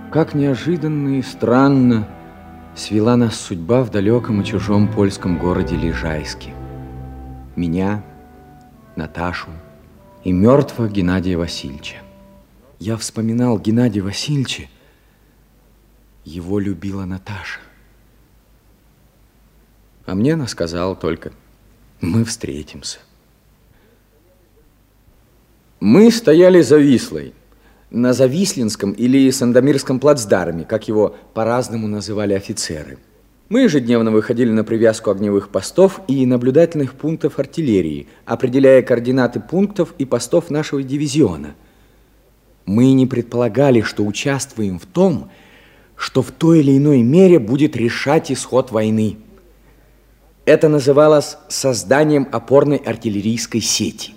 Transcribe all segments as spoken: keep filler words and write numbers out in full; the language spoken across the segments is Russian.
Как неожиданно и странно свела нас судьба в далеком и чужом польском городе Лежайске. Меня, Наташу и мертвого Геннадия Васильевича. Я вспоминал Геннадия Васильевича, его любила Наташа. А мне она сказала только: мы встретимся. Мы стояли за Вислой, на Завислинском или Сандомирском плацдарме, как его по-разному называли офицеры. Мы ежедневно выходили на привязку огневых постов и наблюдательных пунктов артиллерии, определяя координаты пунктов и постов нашего дивизиона. Мы не предполагали, что участвуем в том, что в той или иной мере будет решать исход войны. Это называлось созданием опорной артиллерийской сети.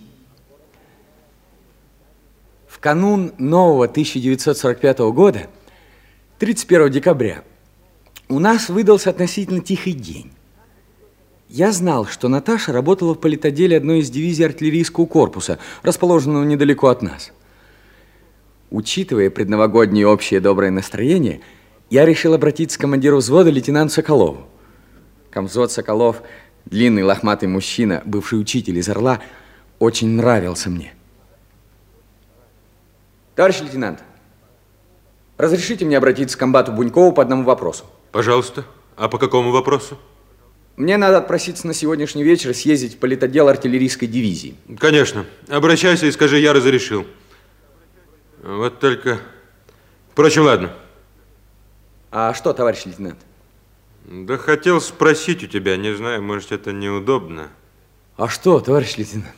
В канун нового тысяча девятьсот сорок пятого года, тридцать первого декабря, у нас выдался относительно тихий день. Я знал, что Наташа работала в политотделе одной из дивизий артиллерийского корпуса, расположенного недалеко от нас. Учитывая предновогоднее общее доброе настроение, я решил обратиться к командиру взвода лейтенанту Соколову. Комвзвод Соколов, длинный лохматый мужчина, бывший учитель из Орла, очень нравился мне. Товарищ лейтенант, разрешите мне обратиться к комбату Бунькову по одному вопросу? Пожалуйста. А по какому вопросу? Мне надо отпроситься на сегодняшний вечер съездить в политотдел артиллерийской дивизии. Конечно. Обращайся и скажи, я разрешил. Вот только... Впрочем, ладно. А что, товарищ лейтенант? Да хотел спросить у тебя, не знаю, может, это неудобно. А что, товарищ лейтенант?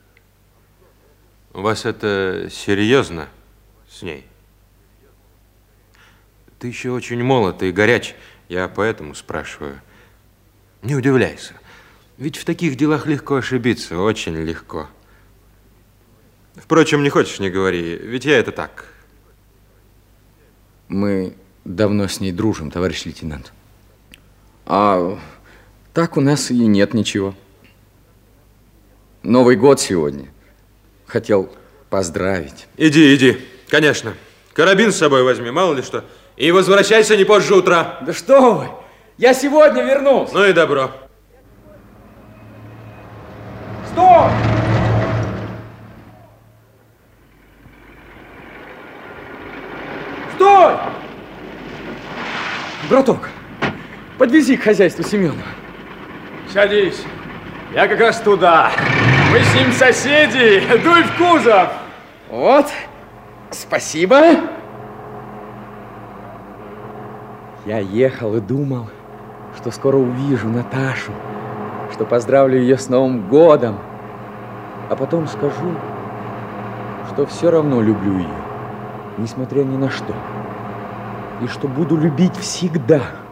У вас это серьезно с ней? Ты еще очень молод и горяч, я поэтому спрашиваю. Не удивляйся, ведь в таких делах легко ошибиться, очень легко. Впрочем, не хочешь, не говори, ведь я это так. Мы давно с ней дружим, товарищ лейтенант. А так у нас и нет ничего. Новый год сегодня. Хотел поздравить. Иди, иди, конечно. Карабин с собой возьми, мало ли что. И возвращайся не позже утра. Да что вы, я сегодня вернусь. Ну и добро. Стой! Стой! Браток, подвези к хозяйству Семенова. Садись. Я как раз туда. Мы с ним соседи. Дуй в кузов. Вот. Спасибо. Я ехал и думал, что скоро увижу Наташу, что поздравлю ее с Новым годом, а потом скажу, что все равно люблю ее, несмотря ни на что, и что буду любить всегда.